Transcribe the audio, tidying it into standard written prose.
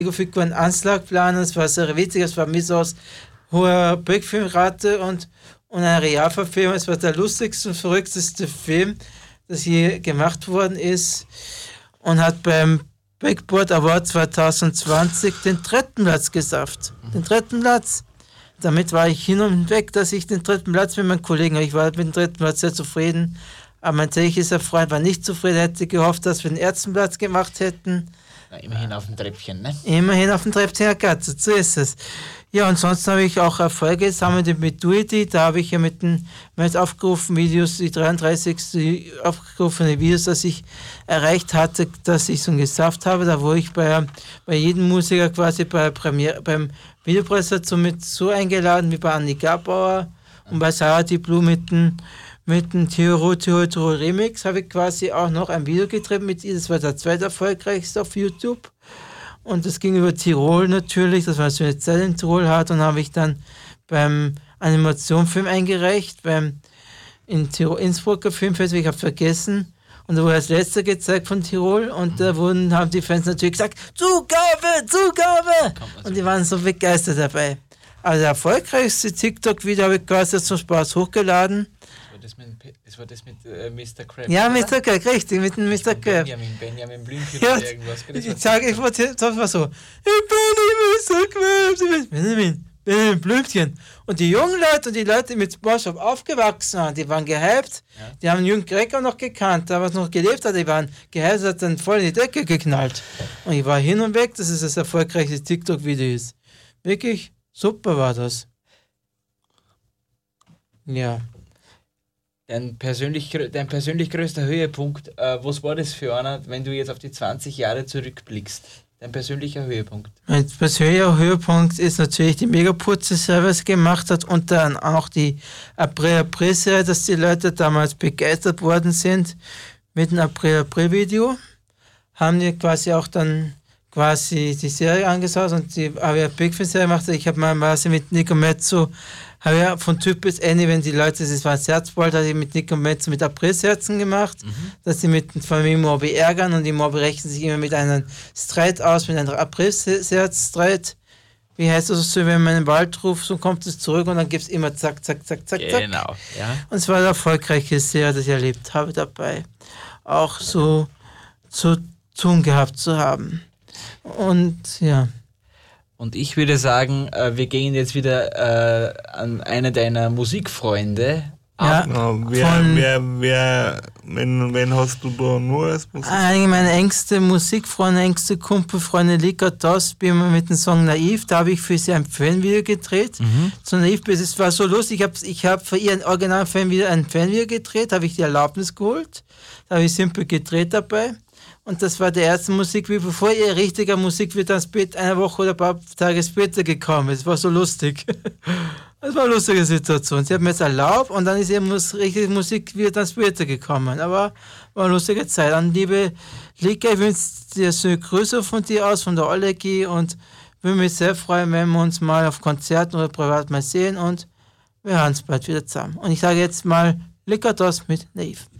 für einen Anschlag es war sehr witzig, es war mit so aus hoher Breakfilmrate und eine Realverfilmung. Es war der lustigste und verrückteste Film, das je gemacht worden ist und hat beim Backboard Award 2020 den 3. Platz geschafft. Den 3. Platz. Damit war ich hin und weg, dass ich den 3. Platz mit meinen Kollegen habe. Ich war mit dem 3. Platz sehr zufrieden. Aber mein tschechischer Freund war nicht zufrieden, er hätte gehofft, dass wir den 1. Platz gemacht hätten. Na, immerhin auf dem Treppchen, ne? Immerhin auf dem Treppchen, Herr Katze, so ist es. Ja, und sonst habe ich auch Erfolge gesammelt mit Duity. Da habe ich ja mit den aufgerufenen Videos, die 33. aufgerufene Videos, dass ich erreicht hatte, dass ich so geschafft habe. Da wurde ich bei jedem Musiker quasi beim Videopreis dazu mit so eingeladen wie bei Annika Bauer und bei Sarah die Blue mit dem Theoro Remix habe ich quasi auch noch ein Video gedreht mit ihr. Das war der zweiterfolgreichste auf YouTube. Und das ging über Tirol natürlich, das war so eine Zeit in Tirol hat und habe ich dann beim Animationsfilm eingereicht, beim Innsbrucker Filmfestival, ich habe vergessen, und da wurde als letzter gezeigt von Tirol und da haben die Fans natürlich gesagt, Zugabe! Und die waren so begeistert dabei. Also der erfolgreichste TikTok-Video habe ich quasi zum Spaß hochgeladen. Das war das mit Mr. Krabs. Ja, Mr. Krabs, richtig, mit dem Mr. Krabs. Benjamin Blümchen ja, oder irgendwas. Das war so. Ich bin Mr. Krabs, Benjamin Blümchen. Und die jungen Leute und die Leute, die mit SpongeBob aufgewachsen waren, die waren gehypt. Ja. Die haben Jürgen Gregor noch gekannt, der was noch gelebt hat, die waren gehypt, hat dann voll in die Decke geknallt. Und ich war hin und weg, dass es das erfolgreichste TikTok-Video ist. Wirklich super war das. Ja. Dein persönlich größter Höhepunkt, was war das für einer, wenn du jetzt auf die 20 Jahre zurückblickst? Dein persönlicher Höhepunkt? Mein persönlicher Höhepunkt ist natürlich die Megaputze-Serie, was gemacht hat und dann auch die April-April-Serie, dass die Leute damals begeistert worden sind mit dem April-April-Video. Haben die quasi auch dann quasi die Serie angeschaut und die Big Film-Serie gemacht. Ich habe mal quasi mit Nico Mezzo habe ja von Typ bis Ende, wenn die Leute, das war ein Herzbold, habe ich mit Nico Mezzo mit Aprilsherzen gemacht, dass sie mit dem Familie Mobby ärgern und die Mobby rechnen sich immer mit einem Streit aus, mit einem Aprilsherz-Streit. Wie heißt das so, wenn man einen Wald ruft, so kommt es zurück und dann gibt es immer zack, zack, zack, zack, zack. Genau, ja. Und es war eine erfolgreiche Serie, das ich erlebt habe dabei. Auch so zu tun gehabt zu haben. Und ja. Und ich würde sagen, wir gehen jetzt wieder an eine deiner Musikfreunde ab. Ja, wen hast du da nur als Musikfreund? Einige meiner engste Musikfreunde, engste Kumpelfreunde, Lika Toss, bin immer mit dem Song Naiv, da habe ich für sie ein Fanvideo gedreht. So Naiv, es war so lustig, ich hab für ihr ein Original-Fanvideo ein Fanvideo gedreht, habe ich die Erlaubnis geholt, da habe ich simpel gedreht dabei. Und das war der erste Musikvideo, bevor ihr richtiger Musikvideo dann spät, eine Woche oder ein paar Tage später gekommen ist. Das war so lustig. Das war eine lustige Situation. Sie hat mir jetzt erlaubt und dann ist ihr richtiges Musikvideo dann später gekommen. Aber war eine lustige Zeit. Und liebe Lika, ich wünsche dir so Grüße von dir aus, von der Ollegi und würde mich sehr freuen, wenn wir uns mal auf Konzerten oder privat mal sehen und wir hören uns bald wieder zusammen. Und ich sage jetzt mal Lika Toss mit Naiv.